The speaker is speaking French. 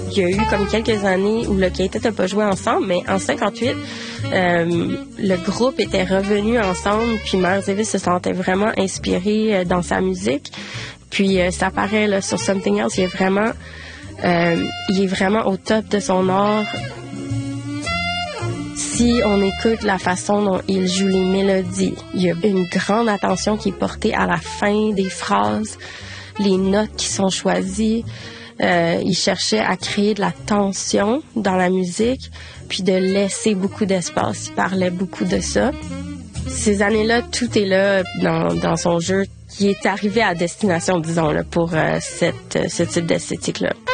il y a eu comme quelques années où le quintet n'a pas joué ensemble, mais en 58, le groupe était revenu ensemble, puis Miles Davis se sentait vraiment inspiré dans sa musique. Puis ça paraît là, sur Something Else, il est vraiment au top de son art. Si on écoute la façon dont il joue les mélodies, il y a une grande attention qui est portée à la fin des phrases, les notes qui sont choisies. Il cherchait à créer de la tension dans la musique, puis de laisser beaucoup d'espace. Il parlait beaucoup de ça. Ces années-là, tout est là dans son jeu. Il est arrivé à destination, disons, là, pour ce type d'esthétique-là.